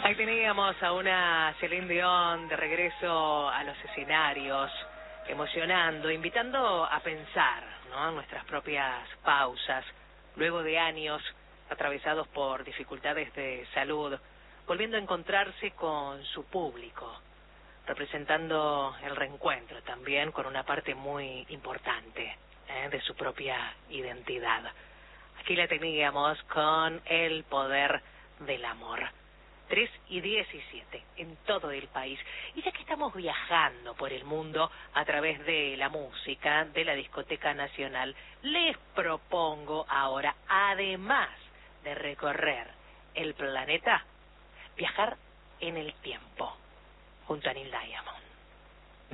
Ahí teníamos a una Celine Dion de regreso a los escenarios, emocionando, invitando a pensar, ¿no?, en nuestras propias pausas, luego de años atravesados por dificultades de salud, volviendo a encontrarse con su público, representando el reencuentro también con una parte muy importante de su propia identidad. Aquí la teníamos con El Poder del Amor. 3:17 en todo el país. Y ya que estamos viajando por el mundo a través de la música, de la Discoteca Nacional, les propongo ahora, además de recorrer el planeta, viajar en el tiempo, junto a Neil Diamond.